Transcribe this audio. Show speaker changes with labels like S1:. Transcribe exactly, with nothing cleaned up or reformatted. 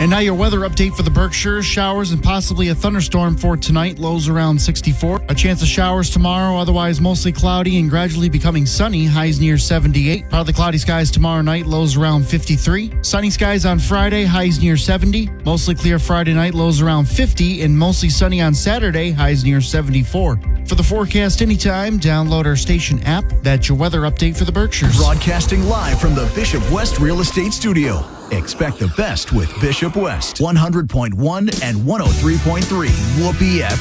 S1: And now your weather update for the Berkshires. Showers and possibly a thunderstorm for tonight. Lows around sixty-four. A chance of showers tomorrow. Otherwise mostly cloudy and gradually becoming sunny. Highs near seventy-eight. Partly cloudy skies tomorrow night. Lows around fifty-three. Sunny skies on Friday. Highs near seventy. Mostly clear Friday night. Lows around fifty. And mostly sunny on Saturday. Highs near seventy-four. For the forecast anytime, download our station app. That's your weather update for the Berkshires.
S2: Broadcasting live from the Bishop West Real Estate Studio. Expect the best with Bishop West. one hundred point one and one oh three point three Whoopee F M.